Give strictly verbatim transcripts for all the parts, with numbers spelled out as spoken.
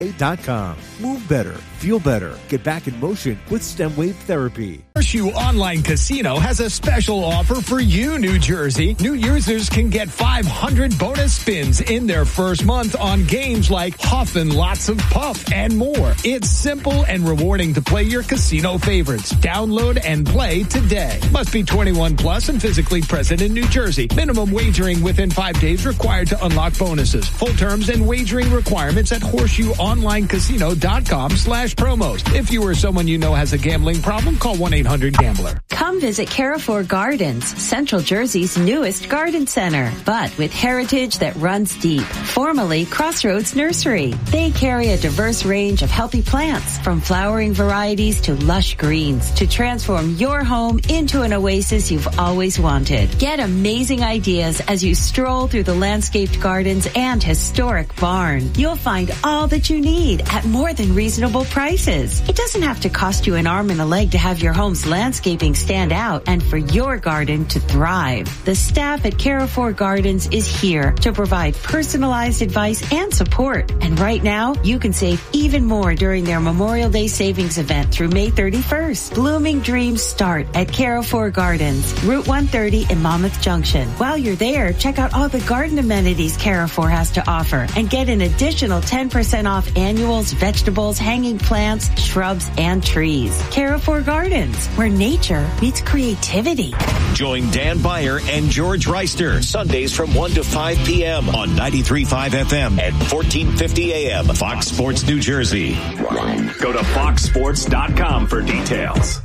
dot com. Move better, feel better, get back in motion with STEM Wave Therapy. Horseshoe Online Casino has a special offer for you, New Jersey. New users can get five hundred bonus spins in their first month on games like Huff and Lots of Puff and more. It's simple and rewarding to play your casino favorites. Download and play today. Must be twenty-one plus and physically present in New Jersey. Minimum wagering within five days required to unlock bonuses. Full terms and wagering requirements at horseshoe online casino dot com slash promos. If you or someone you know has a gambling problem, call one eight hundred gambler. Come visit Carrefour Gardens, Central Jersey's newest garden center, but with heritage that runs deep. Formerly Crossroads Nursery. They carry a diverse range of healthy plants, from flowering varieties to lush greens, to transform your home into an oasis you've always wanted. Get amazing ideas as you stroll through the landscaped gardens and historic barn. You'll find all that you need at more than reasonable prices. It doesn't have to cost you an arm and a leg to have your home's landscaping stand out and for your garden to thrive. The staff at Carrefour Gardens is here to provide personalized advice and support. And right now, you can save even more during their Memorial Day savings event through May thirty-first. Blooming dreams start at Carrefour Gardens, Route one thirty in Monmouth Junction. While you're there, check out all the garden amenities Carrefour has to offer and get an additional ten percent off annuals, vegetables, hanging plants, shrubs, and trees. Carrefour Gardens, where nature meets creativity. Join Dan Beyer and George Reister Sundays from one to five p.m. on ninety-three point five F M and fourteen fifty A M. Fox Sports New Jersey. Go to fox sports dot com for details.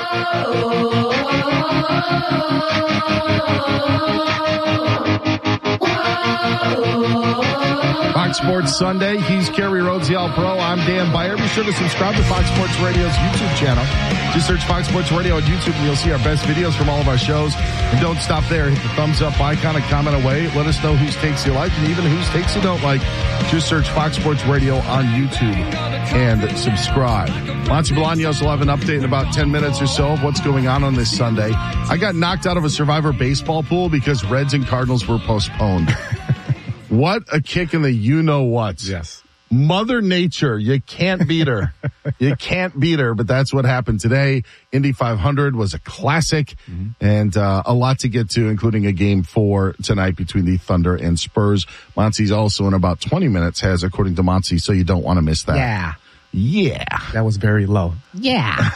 Fox Sports Sunday. He's Kerry Rhodes, the All-Pro. I'm Dan Beyer. Be sure to subscribe to Fox Sports Radio's YouTube channel. Just search Fox Sports Radio on YouTube and you'll see our best videos from all of our shows. And don't stop there. Hit the thumbs up icon and comment away. Let us know whose takes you like and even whose takes you don't like. Just search Fox Sports Radio on YouTube and subscribe. Monty Bolaños will have an update in about ten minutes or so of what's going on on this Sunday. I got knocked out of a Survivor baseball pool because Reds and Cardinals were postponed. What a kick in the you-know-what. Yes. Mother Nature, you can't beat her. You can't beat her, but that's what happened today. Indy five hundred was a classic, mm-hmm. and uh, a lot to get to, including a game four tonight between the Thunder and Spurs. Monty's also in about twenty minutes has, according to Monty, so you don't want to miss that. Yeah. Yeah. That was very low. Yeah.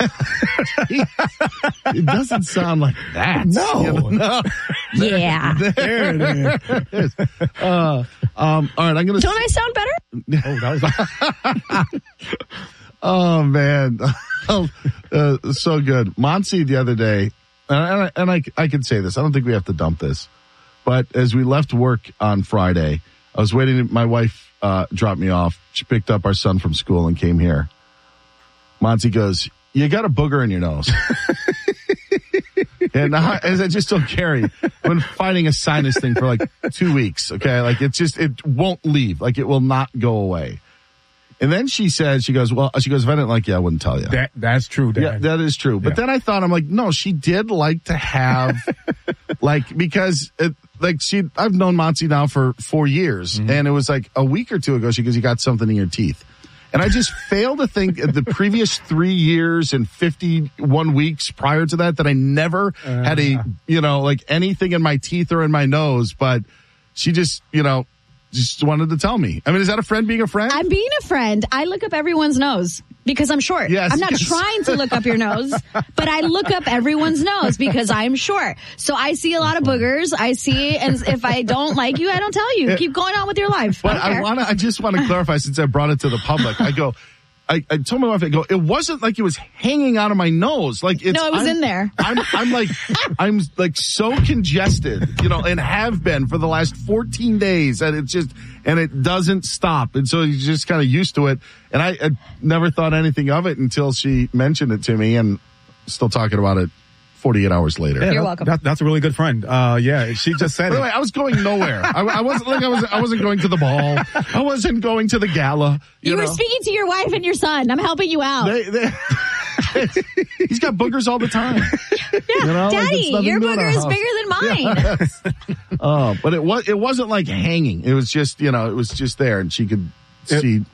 It doesn't sound like that. No. You know, no. Yeah. There it is. Uh, um, all right, I'm going to... Don't I sound better? Oh, that was... Oh, man. uh, so good. Monty the other day, and, I, and I, I can say this. I don't think we have to dump this. But as we left work on Friday, I was waiting. My wife uh, dropped me off. She picked up our son from school and came here. Monty goes, you got a booger in your nose. And I, as I just told Carrie, I've been fighting a sinus thing for like two weeks. Okay. Like it's just, it won't leave. Like it will not go away. And then she said, she goes, well, she goes, if I didn't like you, I wouldn't tell you. That, that's true, Dad. Yeah, that is true. But yeah. Then I thought, I'm like, no, she did like to have, like, because it, like she, I've known Monty now for four years. Mm-hmm. And it was like a week or two ago, she goes, you got something in your teeth. And I just fail to think the previous three years and fifty-one weeks prior to that, that I never uh, had a, you know, like anything in my teeth or in my nose. But she just, you know, just wanted to tell me. I mean, is that a friend being a friend? I'm being a friend. I look up everyone's nose because I'm short. Yes, I'm not yes. trying to look up your nose, but I look up everyone's nose because I'm short. So I see a lot of boogers. I see, and if I don't like you, I don't tell you. Keep going on with your life. But I, I want to, I just want to clarify since I brought it to the public. I go, I, I told my wife, I go, it wasn't like it was hanging out of my nose. Like it's, no, it was I'm, in there. I'm, I'm like, I'm like so congested, you know, and have been for the last fourteen days, and it's just, and it doesn't stop. And so you're just kind of used to it. And I, I never thought anything of it until she mentioned it to me, and still talking about it forty-eight hours later. You're Yeah, that, welcome. That, that's a really good friend. Uh, yeah, she just said By it. the way, I was going nowhere. I, I wasn't like I was. I wasn't going to the ball. I wasn't going to the gala. You, you know? were speaking to your wife and your son. I'm helping you out. They, they, he's got boogers all the time. Yeah, you know, Daddy, like your booger booger is bigger than mine. Yeah. Oh, but it was. It wasn't like hanging. It was just, you know, it was just there, and she could see.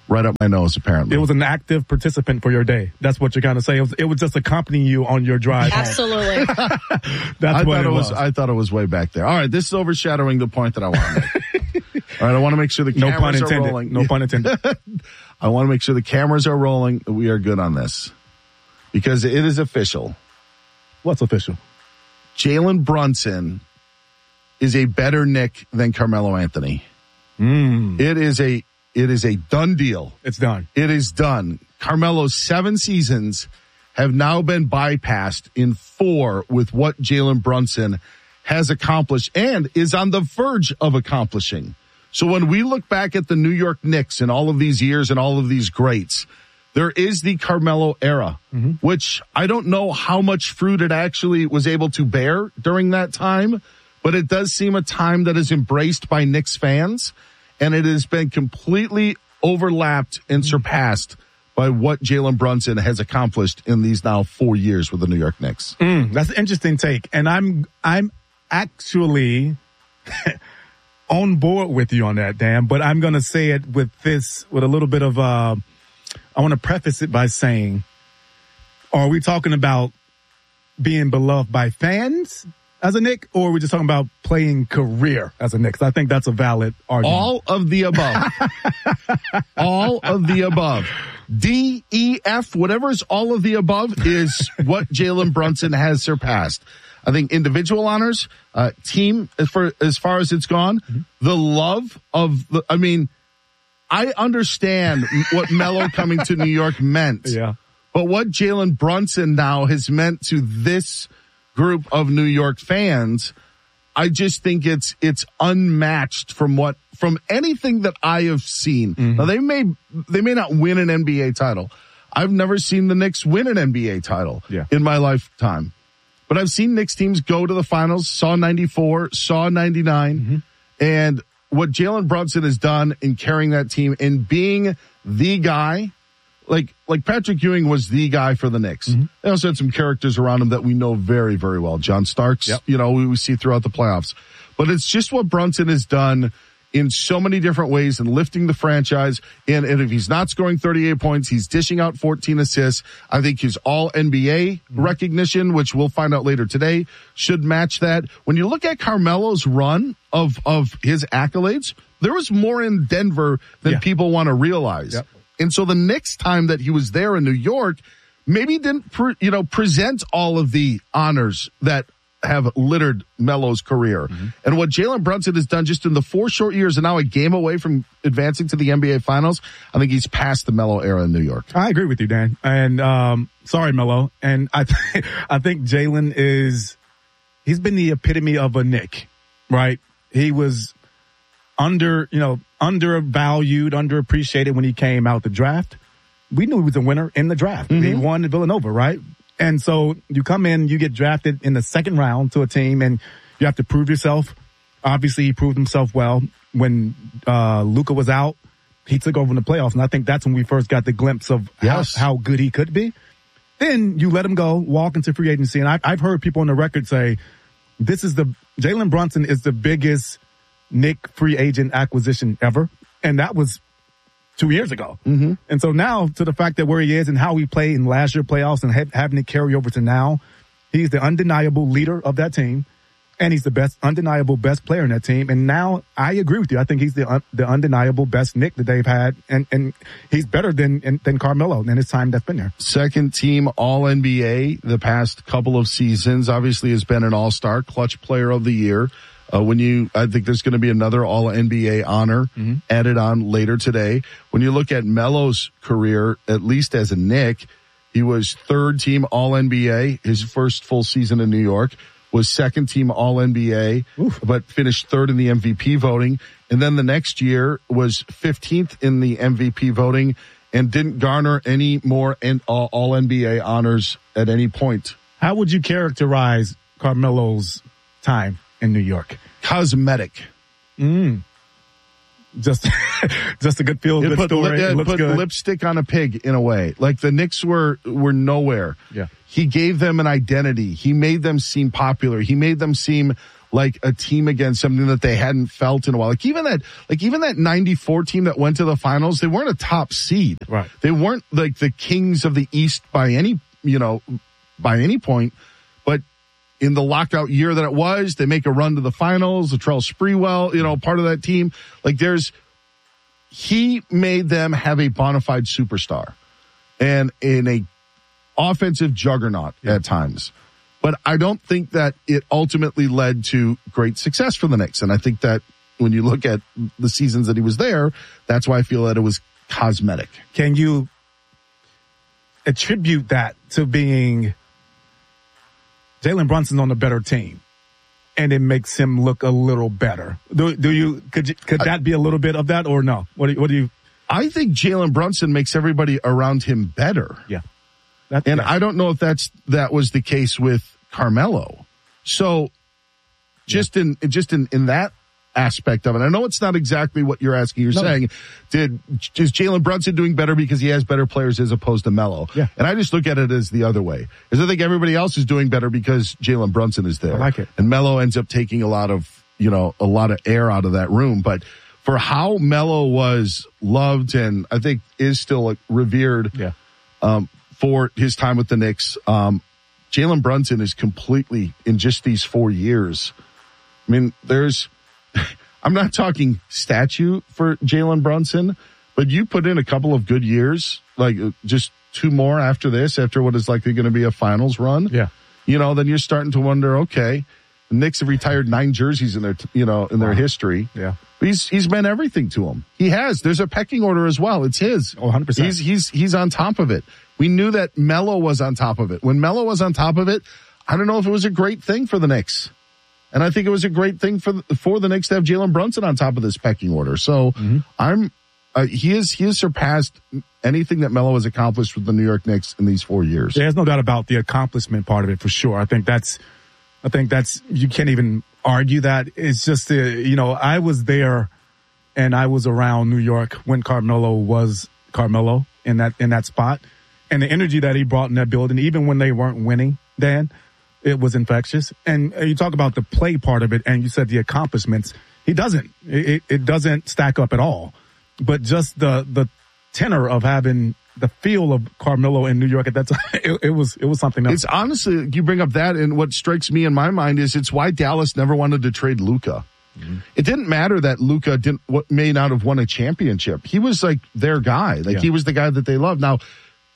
right up my nose, apparently. It was an active participant for your day. That's what you're going to say. It was, it was just accompanying you on your drive home. Absolutely. That's I what thought it was. was. I thought it was way back there. All right, this is overshadowing the point that I want to make. All right, I want to make sure the No cameras pun are intended. rolling. No pun intended. I want to make sure the cameras are rolling. We are good on this because it is official. What's official? Jalen Brunson is a better Knick than Carmelo Anthony. Mm. It is a it is a done deal. It's done. It is done. Carmelo's seven seasons have now been bypassed in four with what Jalen Brunson has accomplished and is on the verge of accomplishing. So when we look back at the New York Knicks and all of these years and all of these greats, there is the Carmelo era, mm-hmm. which I don't know how much fruit it actually was able to bear during that time, but it does seem a time that is embraced by Knicks fans, and it has been completely overlapped and surpassed by what Jalen Brunson has accomplished in these now four years with the New York Knicks. Mm, that's an interesting take, and I'm I'm actually on board with you on that, Dan. But I'm going to say it with this, with a little bit of. Uh, I want to preface it by saying, are we talking about being beloved by fans as a Knick, or are we just talking about playing career as a Knick? 'Cause I think that's a valid argument. All of the above. All of the above. D, E, F, whatever is all of the above is what Jalen Brunson has surpassed. I think individual honors, uh, team, as far, as far as it's gone, mm-hmm. the love of the, I mean, I understand what Melo coming to New York meant. Yeah. But what Jalen Brunson now has meant to this group of New York fans, I just think it's it's unmatched from what from anything that I have seen. Mm-hmm. Now they may they may not win an N B A title. I've never seen the Knicks win an N B A title yeah. in my lifetime. But I've seen Knicks teams go to the finals, saw ninety-four, saw ninety-nine, mm-hmm. and what Jalen Brunson has done in carrying that team and being the guy, like like Patrick Ewing was the guy for the Knicks. Mm-hmm. They also had some characters around him that we know very, very well. John Starks, yep. you know, we, we see throughout the playoffs. But it's just what Brunson has done in so many different ways and lifting the franchise. And, and if he's not scoring thirty-eight points, he's dishing out fourteen assists. I think his all N B A mm-hmm. recognition, which we'll find out later today, should match that. When you look at Carmelo's run of, of his accolades, there was more in Denver than yeah. people want to realize. Yep. And so the next time that he was there in New York, maybe didn't, pre, you know, present all of the honors that have littered Melo's career. Mm-hmm. And what Jalen Brunson has done just in the four short years and now a game away from advancing to the N B A Finals, I think he's past the Melo era in New York. I agree with you, Dan. And um, sorry, Melo. And I, th- I think Jalen is, he's been the epitome of a Knick, right? He was under, you know, undervalued, underappreciated when he came out the draft. We knew he was a winner in the draft. Mm-hmm. He won at Villanova, right? And so you come in, you get drafted in the second round to a team and you have to prove yourself. Obviously, he proved himself well. When uh Luka was out, he took over in the playoffs. And I think that's when we first got the glimpse of yes. how, how good he could be. Then you let him go, walk into free agency. And I, I've heard people on the record say, this is the, Jalen Brunson is the biggest Knick free agent acquisition ever. And that was two years ago. Mm-hmm. And so now to the fact that where he is and how he played in last year playoffs and ha- having it carry over to now, he's the undeniable leader of that team. And he's the best, undeniable best player in that team. And now I agree with you. I think he's the un- the undeniable best Knick that they've had. And, and he's better than, than Carmelo in his time that's been there. Second team All N B A the past couple of seasons. Obviously has been an all-star, clutch player of the year. Uh, when you, I think there's going to be another all N B A honor mm-hmm. added on later today. When you look at Melo's career, at least as a Knick, he was third team All N B A, his first full season in New York, was second team All N B A, Oof. but finished third in the M V P voting. And then the next year was fifteenth in the M V P voting and didn't garner any more all N B A honors at any point. How would you characterize Carmelo's time in New York? Cosmetic. Mm. Just, just a good feel, good put story. Li- yeah, it looks put good. lipstick on a pig in a way. Like the Knicks were, were nowhere. Yeah. He gave them an identity. He made them seem popular. He made them seem like a team against something that they hadn't felt in a while. Like even that, like even that ninety-four team that went to the finals, they weren't a top seed. Right. They weren't like the kings of the East by any, you know, by any point. But in the lockout year that it was, they make a run to the finals. Latrell Sprewell, you know, part of that team. Like there's, he made them have a bona fide superstar and in a offensive juggernaut yeah. at times. But I don't think that it ultimately led to great success for the Knicks. And I think that when you look at the seasons that he was there, that's why I feel that it was cosmetic. Can you attribute that to being Jalen Brunson's on the better team and it makes him look a little better? Do, do you, could you, could that be a little bit of that or no? What do you, what do you? I think Jalen Brunson makes everybody around him better. Yeah. That's, and yeah. I don't know if that's that was the case with Carmelo. So just yeah. in just in, in that aspect of it, I know it's not exactly what you're asking. You're no. saying, did is Jalen Brunson doing better because he has better players as opposed to Melo? Yeah. And I just look at it as the other way. Because I think everybody else is doing better because Jalen Brunson is there. I like it. And Melo ends up taking a lot of, you know, a lot of air out of that room. But for how Melo was loved and I think is still like, revered. Yeah. Um, for his time with the Knicks. Um, Jalen Brunson is completely, in just these four years. I mean, there's, I'm not talking statue for Jalen Brunson, but you put in a couple of good years, like just two more after this, after what is likely going to be a finals run. Yeah. You know, then you're starting to wonder, okay, the Knicks have retired nine jerseys in their, you know, in their wow. history. Yeah. He's, he's meant everything to him. He has. There's a pecking order as well. It's his. Oh, one hundred percent. He's, he's, he's on top of it. We knew that Melo was on top of it. When Melo was on top of it, I don't know if it was a great thing for the Knicks. And I think it was a great thing for the, for the Knicks to have Jalen Brunson on top of this pecking order. So mm-hmm. I'm, uh, he is, he has surpassed anything that Melo has accomplished with the New York Knicks in these four years. There's no doubt about the accomplishment part of it for sure. I think that's, I think that's, you can't even argue that. It's just, uh, you know, I was there and I was around New York when Carmelo was Carmelo in that, in that spot. And the energy that he brought in that building, even when they weren't winning, Dan, it was infectious. And you talk about the play part of it, and you said the accomplishments. He doesn't. It, it doesn't stack up at all. But just the the tenor of having the feel of Carmelo in New York at that time, it, it was it was something else. It's honestly, you bring up that, and what strikes me in my mind is it's why Dallas never wanted to trade Luka. Mm-hmm. It didn't matter that Luka didn't what may not have won a championship. He was like their guy. Like yeah. he was the guy that they loved. Now,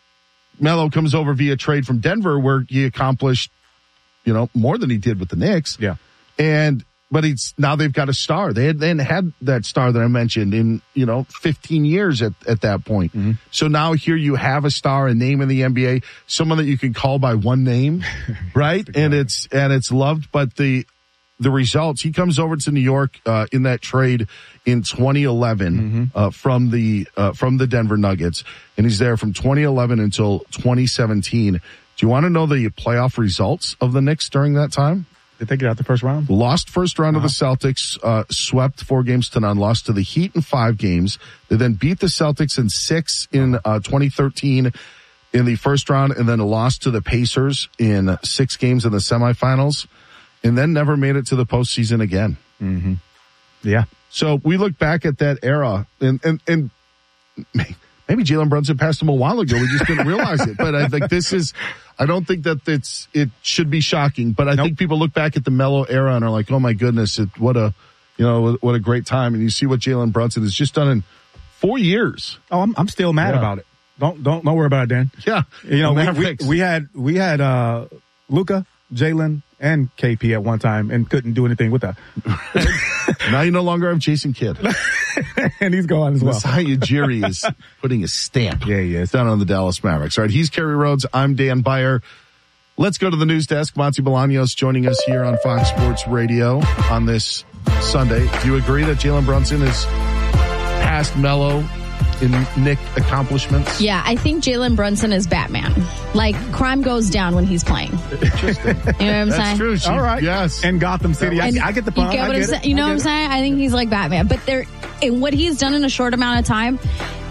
Melo comes over via trade from Denver where he accomplished, you know, more than he did with the Knicks. Yeah. And, but it's, now they've got a star. They had, they hadn't had that star that I mentioned in, you know, fifteen years at, at that point. Mm-hmm. So now here you have a star, a name in the N B A, someone that you can call by one name, right? and it's, and it's loved, but the, the results, he comes over to New York, uh, in that trade in twenty eleven, mm-hmm. uh, from the, uh, from the Denver Nuggets. And he's there from twenty eleven until twenty seventeen. Do you want to know the playoff results of the Knicks during that time? Did they get out the first round? Lost first round uh-huh. of the Celtics, uh, swept four games to none, lost to the Heat in five games. They then beat the Celtics in six in, uh, twenty thirteen in the first round, and then lost to the Pacers in six games in the semifinals, and then never made it to the postseason again. Mm-hmm. Yeah. So we look back at that era, and, and, and maybe Jalen Brunson passed him a while ago. We just didn't realize it. But I think this is, I don't think that it's, it should be shocking. But I nope. think people look back at the Melo era and are like, oh my goodness, it, what a, you know, what a great time. And you see what Jalen Brunson has just done in four years. Oh, I'm, I'm still mad yeah. about it. Don't, don't, don't worry about it, Dan. Yeah. You know, we, we, we had, we had, uh, Luka, Jalen, and K P at one time and couldn't do anything with that. Now you no longer have Jason Kidd. And he's gone as well. Masai Ujiri is putting a stamp yeah, he is. down on the Dallas Mavericks. All right, he's Kerry Rhodes. I'm Dan Byer. Let's go to the news desk. Monty Bolaños joining us here on Fox Sports Radio on this Sunday. Do you agree that Jalen Brunson is past Melo in Knick accomplishments? Yeah, I think Jalen Brunson is Batman. Like, crime goes down when he's playing. Interesting. You know what I'm That's saying? true. She, All right. Yes. And Gotham City. I, I get the point. You, get what I I'm get saying? it. You know I what I'm it. saying? I think he's like Batman. But there, and what he's done in a short amount of time,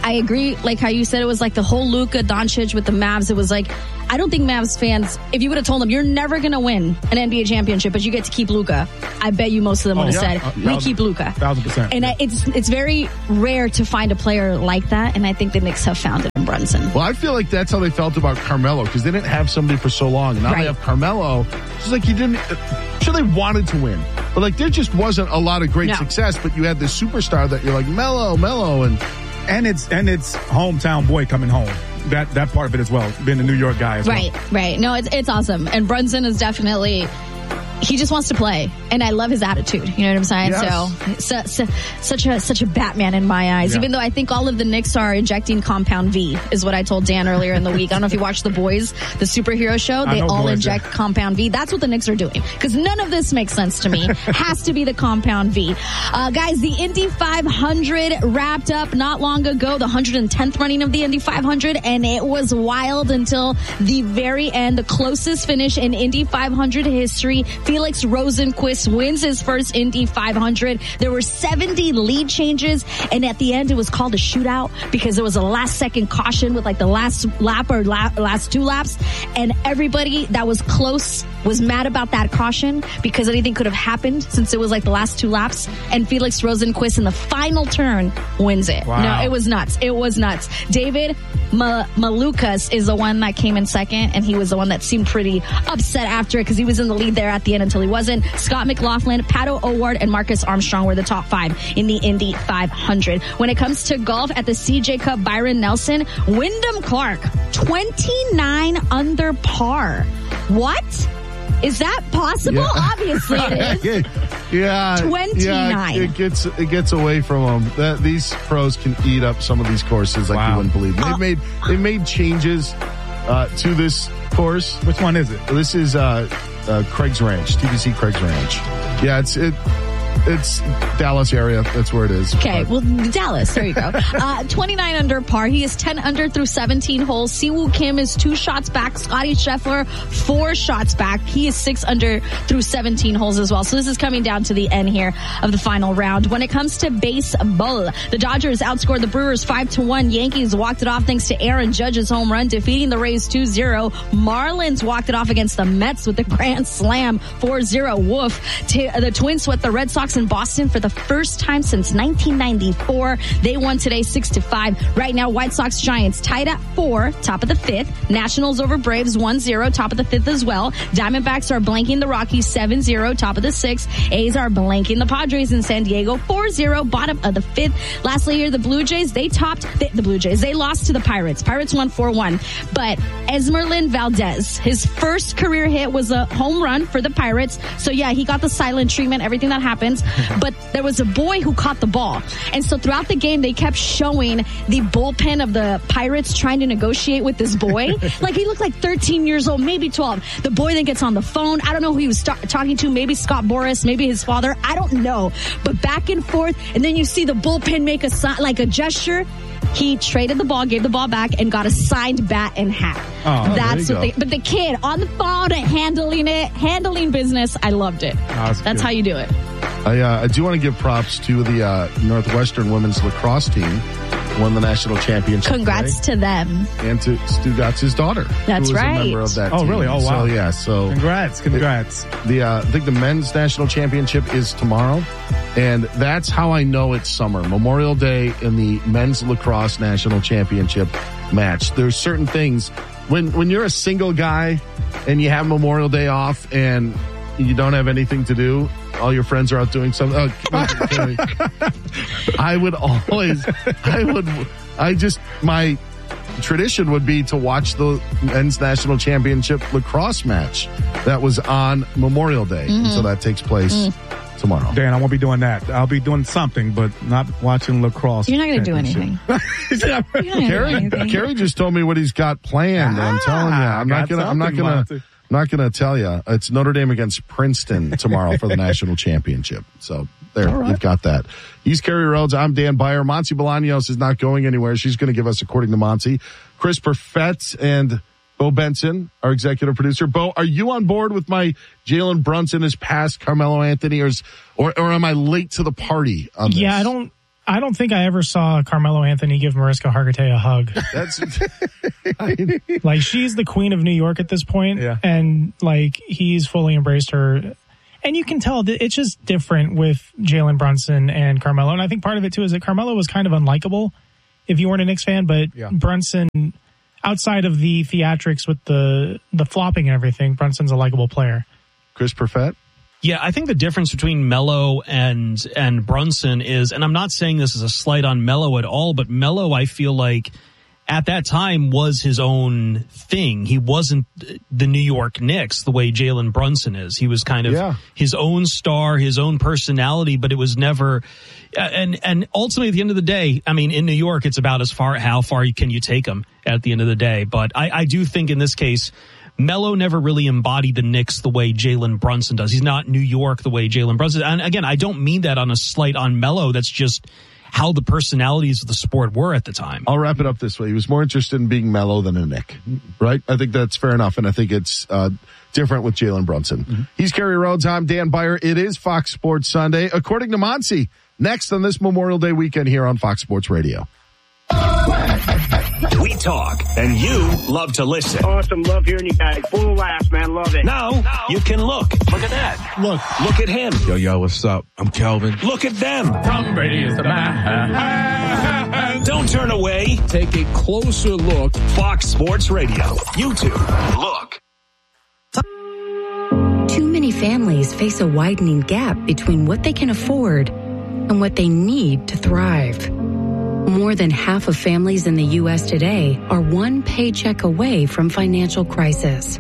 I agree, like how you said it was like the whole Luka Doncic with the Mavs. It was like, I don't think Mavs fans, if you would have told them you're never going to win an N B A championship, but you get to keep Luka, I bet you most of them Oh, would have yeah. said, Uh, we thousand- keep Luka. Thousand percent. And I, it's it's very rare to find a player like that, and I think the Knicks have found it in Brunson. Well, I feel like that's how they felt about Carmelo because they didn't have somebody for so long. And now Right. they have Carmelo. It's like you didn't, uh, sure they wanted to win, but like there just wasn't a lot of great No. success. But you had this superstar that you're like, Melo, Melo. And And it's and it's hometown boy coming home. That that part of it as well. Being a New York guy as Right, well. right. No, it's it's awesome. And Brunson is definitely, he just wants to play. And I love his attitude. You know what I'm saying? Yes. So, so, so such a such a Batman in my eyes. Yeah. Even though I think all of the Knicks are injecting Compound V, is what I told Dan earlier in the week. I don't know if you watched The Boys, the superhero show. I They know all Boys, inject yeah. Compound V. That's what the Knicks are doing. Because none of this makes sense to me. Has to be the Compound V. Uh, guys, the Indy five hundred wrapped up not long ago, the one hundred tenth running of the Indy five hundred, and it was wild until the very end. The closest finish in Indy five hundred history. Felix Rosenqvist wins his first Indy five hundred. There were seventy lead changes, and at the end it was called a shootout because it was a last second caution with like the last lap or la- last two laps, and everybody that was close was mad about that caution because anything could have happened since it was like the last two laps, and Felix Rosenqvist in the final turn wins it. Wow. No, it was nuts. It was nuts. David Ma- Malukas is the one that came in second, and he was the one that seemed pretty upset after it because he was in the lead there at the end until he wasn't. Scott McLaughlin, Pato O'Ward, and Marcus Armstrong were the top five in the Indy five hundred. When it comes to golf at the C J Cup, Byron Nelson, Wyndham Clark, twenty-nine under par. What? Is that possible? Yeah. Obviously it is. yeah, twenty-nine. Yeah, it gets it gets away from them. That these pros can eat up some of these courses like Wow. you wouldn't believe. They've made they made changes uh, to this course. Which one is it? This is uh, uh, Craig's Ranch, T B C Craig's Ranch. Yeah, it's it. It's Dallas area. That's where it is. Okay, But- well, Dallas, there you go. Uh, twenty-nine under par. He is ten under through seventeen holes. Siwoo Kim is two shots back. Scotty Scheffler, four shots back. He is six under through seventeen holes as well. So this is coming down to the end here of the final round. When it comes to baseball, the Dodgers outscored the Brewers five to one. Yankees walked it off thanks to Aaron Judge's home run, defeating the Rays two zero. Marlins walked it off against the Mets with a grand slam four zero. Woof. T- the Twins swept the Red Sox in Boston for the first time since nineteen ninety-four. They won today six to five. Right now, White Sox Giants tied at four, top of the fifth. Nationals over Braves one zero, top of the fifth as well. Diamondbacks are blanking the Rockies seven zero, top of the sixth. A's are blanking the Padres in San Diego four zero, bottom of the fifth. Lastly here, the Blue Jays, they topped the, the Blue Jays. They lost to the Pirates. Pirates won four one. But Esmerlin Valdez, his first career hit was a home run for the Pirates. So yeah, he got the silent treatment, everything that happens. But there was a boy who caught the ball. And so throughout the game, they kept showing the bullpen of the Pirates trying to negotiate with this boy. Like he looked like thirteen years old, maybe twelve. The boy then gets on the phone. I don't know who he was st- talking to. Maybe Scott Boras, maybe his father. I don't know. But back and forth. And then you see the bullpen make a sign, like a gesture. He traded the ball, gave the ball back, and got a signed bat and hat. Oh, that's there what you they, but the kid on the phone, handling it, handling business. I loved it. that's that's cute. how you do it. I, uh, I do want to give props to the uh, Northwestern women's lacrosse team. Won the national championship. Congrats today. to them. And to Stu Gotz's daughter. That's who was right. a member of that Oh, team. really? Oh, wow. So, yeah, so. Congrats, congrats. The uh, I think the men's national championship is tomorrow, and that's how I know it's summer. Memorial Day and the men's lacrosse national championship match. There's certain things when when you're a single guy and you have Memorial Day off and you don't have anything to do. All your friends are out doing something. Oh, I would always, I would, I just my tradition would be to watch the men's national championship lacrosse match that was on Memorial Day. Mm-hmm. And so that takes place mm. tomorrow. Dan, I won't be doing that. I'll be doing something, but not watching lacrosse. You're not going to do championship. anything. You're not gonna do Carrie, anything. Carrie just told me what he's got planned. I'm telling you, I'm not got gonna, I'm not something, gonna, Monty. I'm not gonna tell you. It's Notre Dame against Princeton tomorrow for the national championship. So there, All right. you've got that. He's Carrie Rhodes. I'm Dan Byer. Monty Bolaños is not going anywhere. She's going to give us, according to Monty, Chris Perfett and Bo Benson, our executive producer. Bo, are you on board with my Jalen Brunson is past Carmelo Anthony, or, is, or or am I late to the party on this? Yeah, I don't. I don't think I ever saw Carmelo Anthony give Mariska Hargitay a hug. That's like, she's the queen of New York at this point, Yeah. and like he's fully embraced her. And you can tell that it's just different with Jalen Brunson and Carmelo. And I think part of it too is that Carmelo was kind of unlikable if you weren't a Knicks fan, but Yeah. Brunson, outside of the theatrics with the the flopping and everything, Brunson's a likable player. Chris Perfett. Yeah, I think the difference between Melo and and Brunson is, and I'm not saying this is a slight on Melo at all, but Melo, I feel like at that time was his own thing. He wasn't the New York Knicks the way Jalen Brunson is. He was kind of Yeah. his own star, his own personality, but it was never. And and ultimately, at the end of the day, I mean, in New York, it's about as far how far can you take him at the end of the day. But I, I do think in this case, Melo never really embodied the Knicks the way Jalen Brunson does. He's not New York the way Jalen Brunson. And again, I don't mean that on a slight on Melo. That's just how the personalities of the sport were at the time. I'll wrap it up this way. He was more interested in being Melo than a Knick, right? I think that's fair enough, and I think it's uh, different with Jalen Brunson. Mm-hmm. He's Kerry Rhodes. I'm Dan Beyer. It is Fox Sports Sunday, according to Monsi. Next on this Memorial Day weekend here on Fox Sports Radio. We talk, and you love to listen. Awesome. Love hearing you guys. Full of laughs, man. Love it. Now, you can look. Look at that. Look. Look at him. Yo, yo, what's up? I'm Kelvin. Look at them. Tom Brady is the man. Don't turn away. Take a closer look. Fox Sports Radio. YouTube. Look. Too many families face a widening gap between what they can afford and what they need to thrive. More than half of families in the U S today are one paycheck away from financial crisis.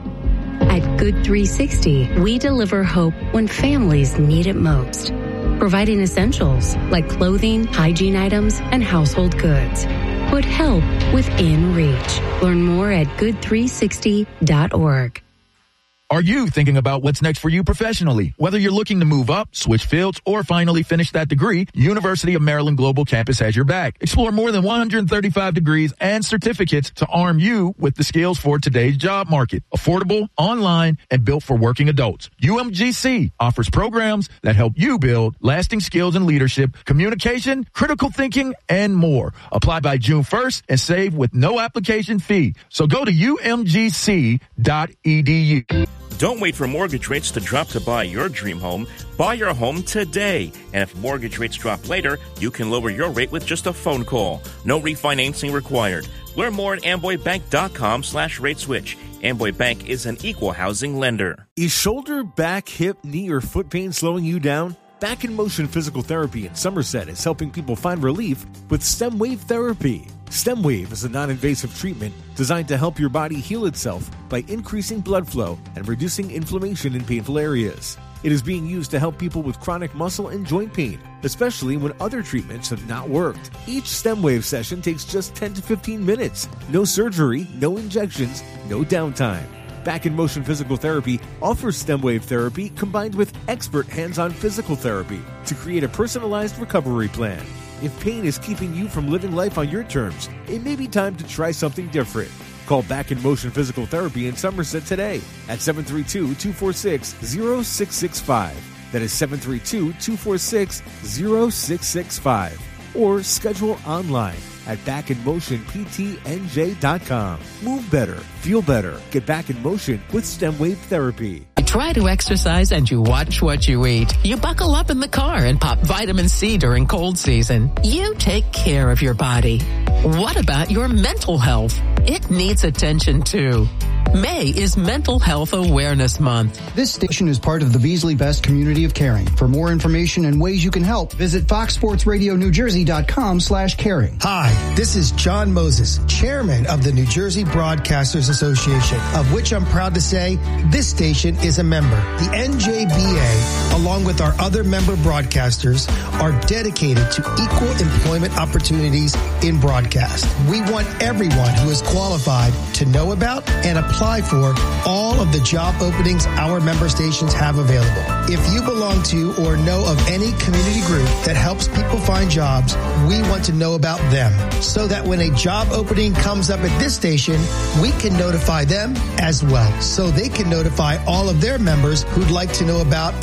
At Good three sixty, we deliver hope when families need it most, providing essentials like clothing, hygiene items, and household goods. Put help within reach. Learn more at good three sixty dot org. Are you thinking about what's next for you professionally? Whether you're looking to move up, switch fields, or finally finish that degree, University of Maryland Global Campus has your back. Explore more than one hundred thirty-five degrees and certificates to arm you with the skills for today's job market. Affordable, online, and built for working adults. U M G C offers programs that help you build lasting skills in leadership, communication, critical thinking, and more. Apply by June first and save with no application fee. So go to U M G C dot E D U. Don't wait for mortgage rates to drop to buy your dream home. Buy your home today. And if mortgage rates drop later, you can lower your rate with just a phone call. No refinancing required. Learn more at amboybank.com slash rate switch. Amboy Bank is an equal housing lender. Is shoulder, back, hip, knee, or foot pain slowing you down? Back in Motion Physical Therapy in Somerset is helping people find relief with STEM Wave Therapy. STEM Wave is a non-invasive treatment designed to help your body heal itself by increasing blood flow and reducing inflammation in painful areas. It is being used to help people with chronic muscle and joint pain, especially when other treatments have not worked. Each STEM Wave session takes just ten to fifteen minutes. No surgery, no injections, no downtime. Back in Motion Physical Therapy offers STEM Wave Therapy combined with expert hands-on physical therapy to create a personalized recovery plan. If pain is keeping you from living life on your terms, it may be time to try something different. Call Back in Motion Physical Therapy in Somerset today at seven three two, two four six, zero six six five. That is seven three two, two four six, zero six six five. Or schedule online at back in motion p t n j dot com. Move better, feel better, get back in motion with STEM Wave Therapy. You try to exercise and you watch what you eat. You buckle up in the car and pop vitamin C during cold season. You take care of your body. What about your mental health? It needs attention too. May is Mental Health Awareness Month. This station is part of the Beasley Best community of caring. For more information and ways you can help, visit fox sports radio new jersey dot com slash caring. Hi, this is John Moses, chairman of the New Jersey Broadcasters Association, of which I'm proud to say this station is a member. The N J B A, along with our other member broadcasters, are dedicated to equal employment opportunities in broadcast. We want everyone who is qualified to know about and apply for all of the job openings our member stations have available. If you belong to or know of any community group that helps people find jobs, we want to know about them so that when a job opening comes up at this station, we can notify them as well so they can notify all of their members who'd like to know about and apply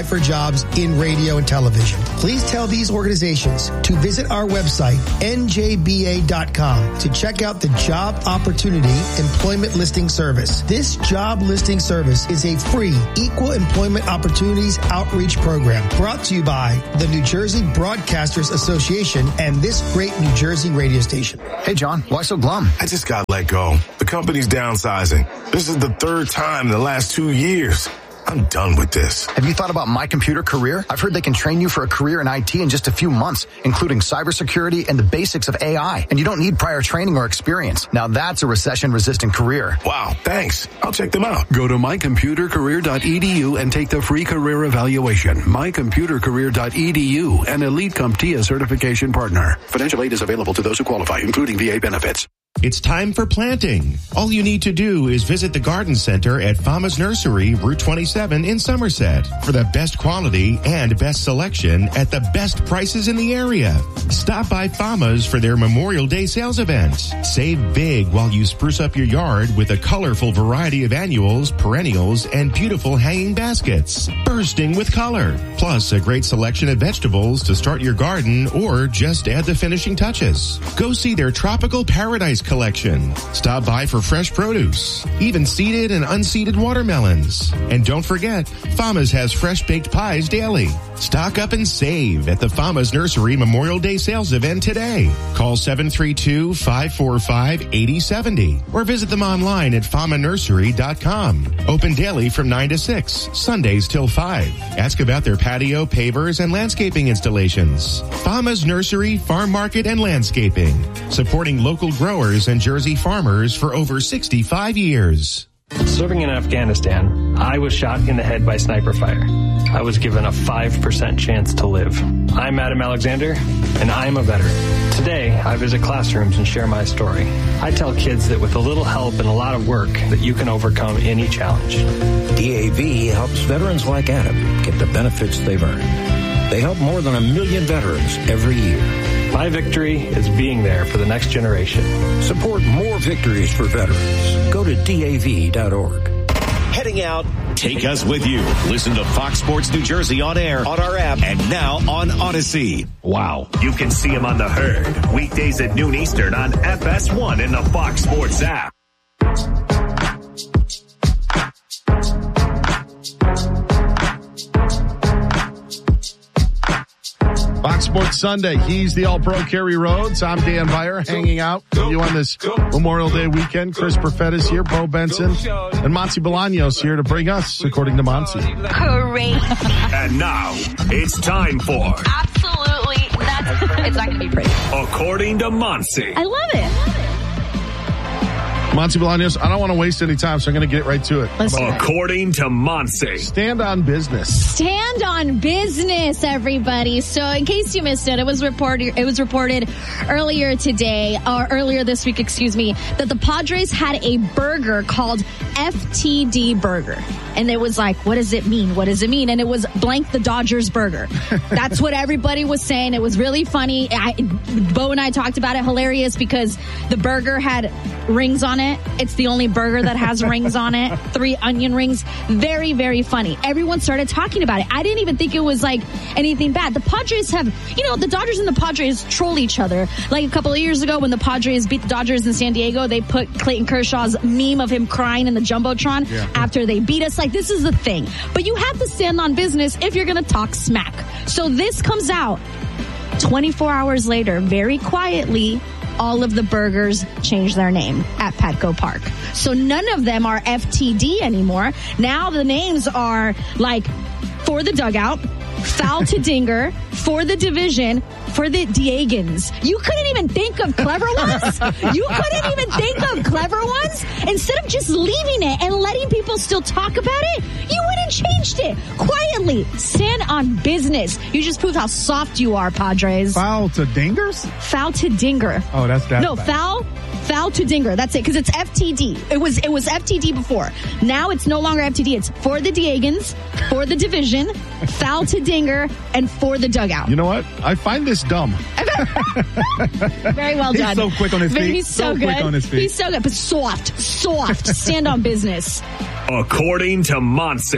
for jobs in radio and television. Please tell these organizations to visit our website, N J B A dot com, to check out the Job Opportunity Employment Listing Service. This job listing service is a free Equal Employment Opportunities Outreach Program brought to you by the New Jersey Broadcasters Association and this great New Jersey radio station. Hey, John, why so glum? I just got let go. The company's downsizing. This is the third time in the last two years. I'm done with this. Have you thought about My Computer Career? I've heard they can train you for a career in I T in just a few months, including cybersecurity and the basics of A I. And you don't need prior training or experience. Now that's a recession-resistant career. Wow, thanks. I'll check them out. Go to my computer career dot e d u and take the free career evaluation. my computer career dot e d u, an Elite CompTIA certification partner. Financial aid is available to those who qualify, including V A benefits. It's time for planting. All you need to do is visit the Garden Center at Fama's Nursery, Route twenty-seven in Somerset for the best quality and best selection at the best prices in the area. Stop by Fama's for their Memorial Day sales event. Save big while you spruce up your yard with a colorful variety of annuals, perennials, and beautiful hanging baskets, bursting with color. Plus a great selection of vegetables to start your garden or just add the finishing touches. Go see their Tropical Paradise collection. Stop by for fresh produce, even seeded and unseeded watermelons. And don't forget, Fama's has fresh baked pies daily. Stock up and save at the Fama's Nursery Memorial Day sales event today. Call seven three two, five four five, eight zero seven zero or visit them online at fama nursery dot com. Open daily from nine to six, Sundays till five. Ask about their patio, pavers, and landscaping installations. Fama's Nursery, Farm Market, and Landscaping. Supporting local growers and Jersey farmers for over sixty-five years. Serving in Afghanistan, I was shot in the head by sniper fire. I was given a five percent chance to live. I'm Adam Alexander, and I'm a veteran. Today, I visit classrooms and share my story. I tell kids that with a little help and a lot of work, that you can overcome any challenge. D A V helps veterans like Adam get the benefits they've earned. They help more than a million veterans every year. My victory is being there for the next generation. Support more victories for veterans. Go to D A V dot org. Heading out, take us with you. Listen to Fox Sports New Jersey on air, on our app, and now on Odyssey. Wow. You can see him on The Herd, weekdays at noon Eastern on F S one in the Fox Sports app. Fox Sports Sunday. He's the All-Pro Kerry Rhodes. I'm Dan Beyer, hanging out with you on this Memorial Day weekend. Chris Perfettis here, Bo Benson, and Monty Bolaños here to bring us, according to Monty. Great. And now, it's time for... Absolutely. That's, it's not going to be pretty. According to Monty. I love it. Monty Bolaños, I don't want to waste any time, so I'm going to get right to it. Let's According to Monty. Stand on business. Stand on business, everybody. So in case you missed it, it was reported, it was reported earlier today, or earlier this week, excuse me, that the Padres had a burger called F T D Burger. And it was like, what does it mean? What does it mean? And it was blank the Dodgers burger. That's what everybody was saying. It was really funny. I, Bo and I talked about it. Hilarious because the burger had rings on it. It's the only burger that has rings on it. Three onion rings. Very, very funny. Everyone started talking about it. I didn't even think it was like anything bad. The Padres have, you know, the Dodgers and the Padres troll each other. Like a couple of years ago when the Padres beat the Dodgers in San Diego, they put Clayton Kershaw's meme of him crying in the Jumbotron yeah. after they beat us. Like, this is the thing. But you have to stand on business if you're going to talk smack. So this comes out twenty-four hours later, very quietly. All of the burgers changed their name at Petco Park. So none of them are F T D anymore. Now the names are like For the Dugout, Foul to Dinger, For the Division, For the Diegans. You couldn't even think of clever ones? You couldn't even think of clever ones? Instead of just leaving it and letting people still talk about it, you went and changed it quietly. Stand on business. You just proved how soft you are, Padres. Foul to Dingers? Foul to Dinger. Oh, that's that. No, bad. foul. Foul to Dinger. That's it. Because it's F T D. It was it was F T D before. Now it's no longer F T D. It's For the Diegans, For the Division, Foul to Dinger, and For the Dugout. You know what? I find this dumb. Very well done. He's so quick on his feet. He's so, so good. quick on his feet. He's so good. But soft. Soft. Stand on business. According to Monty.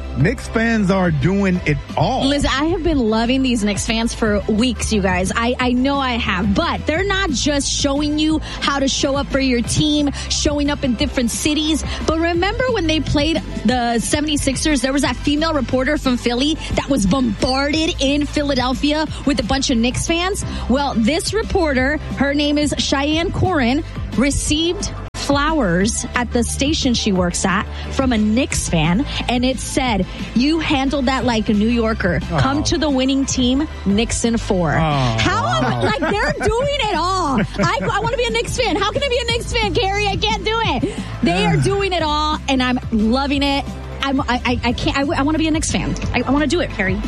Knicks fans are doing it all. Listen, I have been loving these Knicks fans for weeks, you guys. I, I know I have. But they're not just showing you how to show up for your team, showing up in different cities. But remember when they played the seventy-sixers, there was that female reporter from Philly that was bombarded in Philadelphia with a bunch of Knicks fans? Well, this reporter, her name is Cheyenne Corin, received flowers at the station she works at from a Knicks fan, and it said, "You handled that like a New Yorker. Oh. Come to the winning team, Knicks in four." Oh. How am, like they're doing it all. I, I want to be a Knicks fan. How can I be a Knicks fan, Carrie? I can't do it. They are doing it all, and I'm loving it. I'm, I, I, I can't. I, I want to be a Knicks fan. I, I want to do it, Carrie.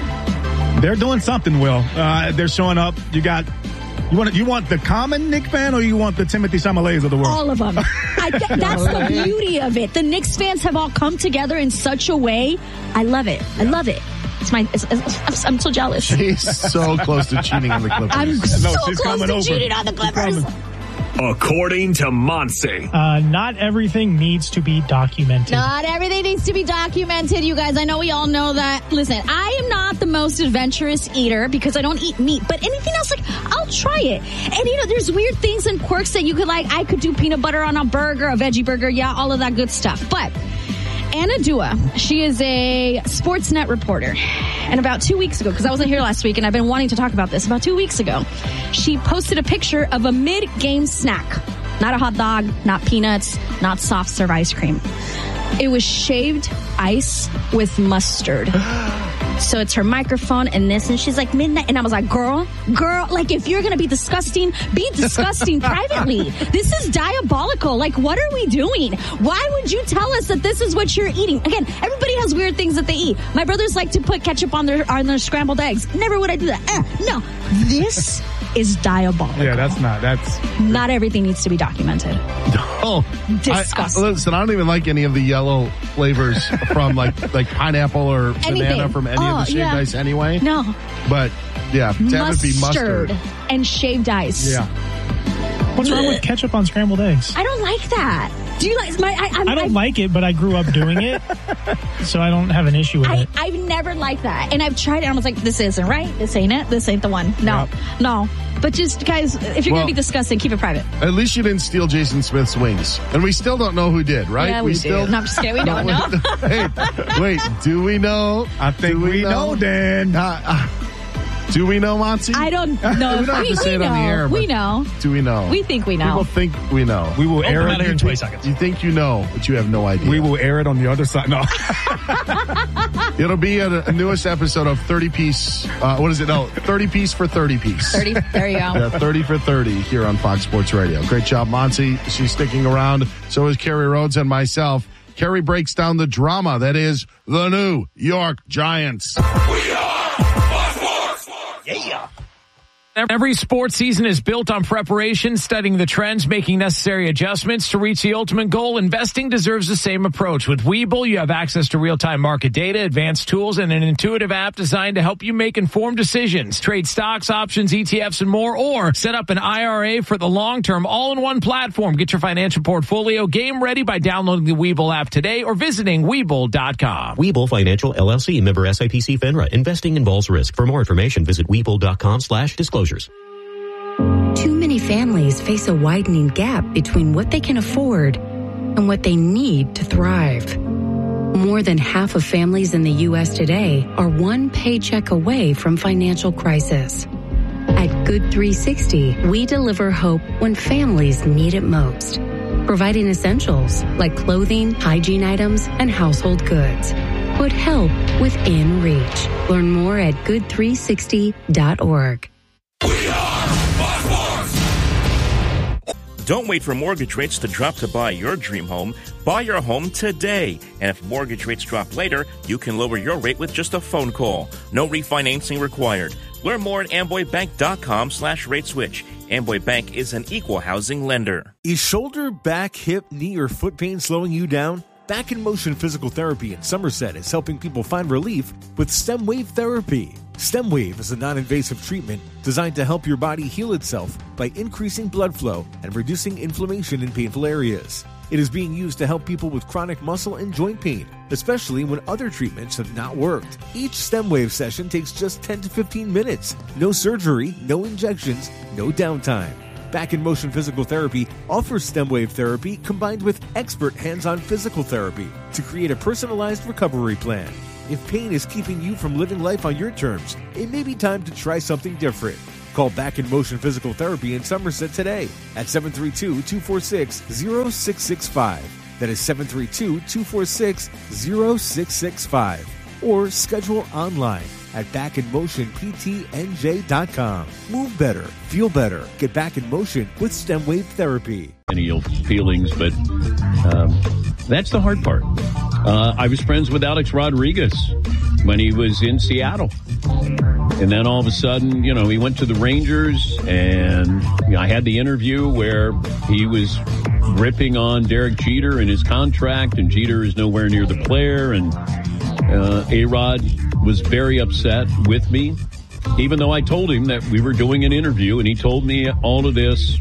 They're doing something, Will. Uh, they're showing up. You got. You want you want the common Knicks fan, or you want the Timothy Chamalets of the world? All of them. I, that's the beauty of it. The Knicks fans have all come together in such a way. I love it. I love it. It's my. It's, it's, I'm so jealous. She's so close to cheating on the Clippers. I'm so no, she's close to over. cheating on the Clippers. According to Monse. Uh, not everything needs to be documented. Not everything needs to be documented, you guys. I know we all know that. Listen, I am not the most adventurous eater because I don't eat meat, but anything else, like, I'll try it. And, you know, there's weird things and quirks that you could, like, I could do peanut butter on a burger, a veggie burger, yeah, all of that good stuff. But Anna Dua, she is a Sportsnet reporter. And about two weeks ago, because I wasn't here last week and I've been wanting to talk about this, about two weeks ago, she posted a picture of a mid-game snack. Not a hot dog, not peanuts, not soft serve ice cream. It was shaved ice with mustard. So it's her microphone and this, and she's like, midnight. And I was like, girl, girl, like, if you're going to be disgusting, be disgusting privately. This is diabolical. Like, what are we doing? Why would you tell us that this is what you're eating? Again, everybody has weird things that they eat. My brothers like to put ketchup on their, on their scrambled eggs. Never would I do that. Uh, no, this is diabolical. Yeah, that's not, that's. Not everything needs to be documented. Oh, disgusting. I, I, listen, I don't even like any of the yellow flavors from like like pineapple or Anything. banana from any oh, of the shaved yeah. ice anyway. No. But yeah, to have it be mustard and shaved ice. Yeah. What's wrong with ketchup on scrambled eggs? I don't like that. Do you like my? I, I'm, I don't I'm, like it, but I grew up doing it, so I don't have an issue with I, it. I've never liked that, and I've tried it. And I was like, "This isn't right. This ain't it. This ain't the one." No, Yep. no. But just guys, if you're Well, gonna be disgusting, keep it private. At least you didn't steal Jason Smith's wings, and we still don't know who did, right? Yeah, we, do. still. No, I'm just kidding. We don't know. Wait, wait. Do we know? I think we we know, know? Dan. Uh, uh, do we know, Monty? I don't know. we don't have we, to say we it on the know. air. We but know. Do we know? We think we know. People think we know. We will Open air out it here in you twenty think- seconds. You think you know, but you have no idea. We will air it on the other side. No. It'll be a, a newest episode of thirty piece. Uh, what is it? No, thirty piece for thirty piece. Thirty. There you go. Yeah, thirty for thirty here on Fox Sports Radio. Great job, Monty. She's sticking around. So is Kerry Rhodes and myself. Kerry breaks down the drama that is the New York Giants. Yeah. Every sports season is built on preparation, studying the trends, making necessary adjustments to reach the ultimate goal. Investing deserves the same approach. With Webull, you have access to real-time market data, advanced tools, and an intuitive app designed to help you make informed decisions. Trade stocks, options, E T Fs, and more, or set up an I R A for the long term, all in one platform. Get your financial portfolio game ready by downloading the Webull app today or visiting Webull dot com. Webull Financial L L C, member S I P C FINRA. Investing involves risk. For more information, visit Webull dot com slash disclosures. Too many families face a widening gap between what they can afford and what they need to thrive. More than half of families in the U S today are one paycheck away from financial crisis. At Good three sixty, we deliver hope when families need it most, providing essentials like clothing, hygiene items, and household goods. Put help within reach. Learn more at good three sixty dot org. Don't wait for mortgage rates to drop to buy your dream home. Buy your home today. And if mortgage rates drop later, you can lower your rate with just a phone call. No refinancing required. Learn more at amboybank.com slash rate switch. Amboy Bank is an equal housing lender. Is shoulder, back, hip, knee, or foot pain slowing you down? Back in Motion Physical Therapy in Somerset is helping people find relief with STEM Wave Therapy. STEM Wave is a non-invasive treatment designed to help your body heal itself by increasing blood flow and reducing inflammation in painful areas. It is being used to help people with chronic muscle and joint pain, especially when other treatments have not worked. Each StemWave session takes just ten to fifteen minutes. No surgery, no injections, no downtime. Back in Motion Physical Therapy offers StemWave therapy combined with expert hands-on physical therapy to create a personalized recovery plan. If pain is keeping you from living life on your terms, it may be time to try something different. Call Back in Motion Physical Therapy in Somerset today at seven three two, two four six, zero six six five. That is seven three two, two four six, zero six six five. Or schedule online at back in motion p t n j dot com. Move better, feel better, get back in motion with StemWave therapy. Any ill feelings, but um, that's the hard part. Uh, I was friends with Alex Rodriguez when he was in Seattle. And then all of a sudden, you know, he went to the Rangers, and you know, I had the interview where he was ripping on Derek Jeter and his contract, and Jeter is nowhere near the player, and uh, A-Rod was very upset with me, even though I told him that we were doing an interview, and he told me all of this.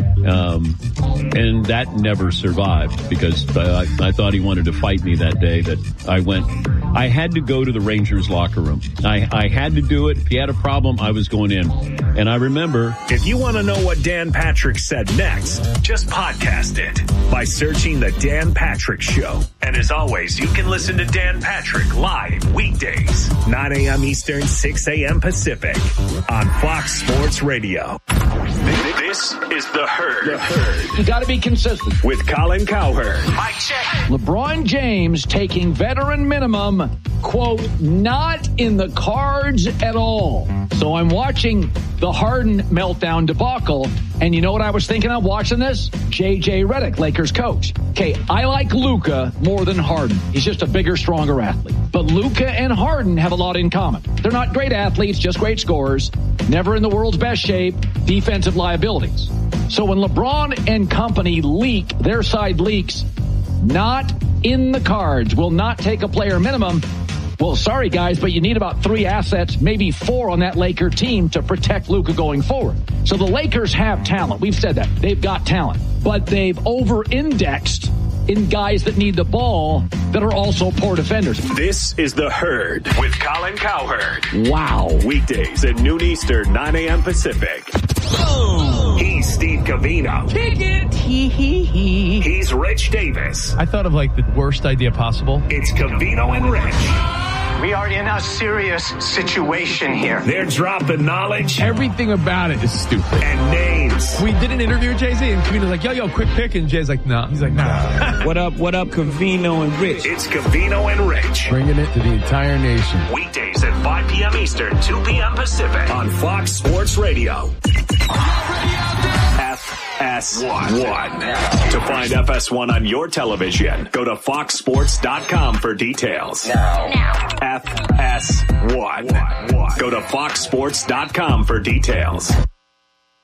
Um, and that never survived because uh, I, I thought he wanted to fight me that day. That I went, I had to go to the Rangers locker room. I, I had to do it. If he had a problem, I was going in. And I remember. If you want to know what Dan Patrick said next, just podcast it by searching The Dan Patrick Show. And as always, you can listen to Dan Patrick live weekdays, nine a.m. Eastern, six a.m. Pacific on Fox Sports Radio. This is The Herd. The Herd. You got to be consistent. With Colin Cowherd. Mike check. LeBron James taking veteran minimum, quote, not in the cards at all. So I'm watching the Harden meltdown debacle, and you know what I was thinking of watching this? J J Redick, Lakers coach. Okay, I like Luka more than Harden. He's just a bigger, stronger athlete. But Luka and Harden have a lot in common. They're not great athletes, just great scorers. Never in the world's best shape, defensive liabilities. So when LeBron and company leak, their side leaks, not in the cards, will not take a player minimum. Well, sorry, guys, but you need about three assets, maybe four on that Laker team to protect Luka going forward. So the Lakers have talent. We've said that. They've got talent. But they've over-indexed in guys that need the ball that are also poor defenders. This is The Herd with Colin Cowherd. Wow. Weekdays at noon Eastern, nine a.m. Pacific. Oh. He's Steve Covino. Kick it. Hee hee hee. He's Rich Davis. I thought of like the worst idea possible. It's Covino and Rich. We are in a serious situation here. They're dropping knowledge. Everything about it is stupid. And names. We did an interview with Jay-Z, and Covino's like, yo, yo, quick pick. And Jay's like, no. Nah. He's like, nah. What up, what up, Covino and Rich? It's Covino and Rich. Bringing it to the entire nation. Weekdays at five p.m. Eastern, two p.m. Pacific on Fox Sports Radio. F S one. To find F S one on your television, go to fox sports dot com for details. Now. now. F S one. Go to fox sports dot com for details.